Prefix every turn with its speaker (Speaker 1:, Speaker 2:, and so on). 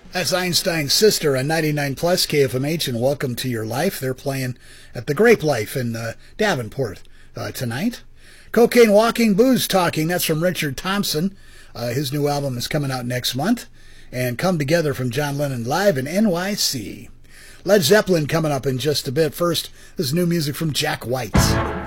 Speaker 1: That's Einstein's Sister on 99 Plus KFMH, and welcome to your life. They're playing at the Grape Life in Davenport tonight. Cocaine Walking, Booze Talking, that's from Richard Thompson. His new album is coming out next month. And Come Together from John Lennon live in NYC. Led Zeppelin coming up in just a bit. First, this is new music from Jack White.